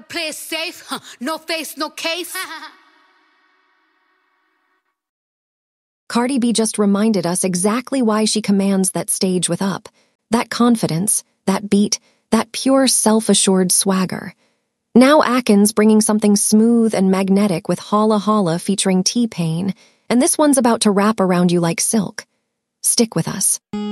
play it safe, no face, no case. Cardi B just reminded us exactly why she commands that stage with Up. That confidence, that beat, that pure self-assured swagger. Now Atkins bringing something smooth and magnetic with Holla Holla featuring T-Pain, and this one's about to wrap around you like silk. Stick with us.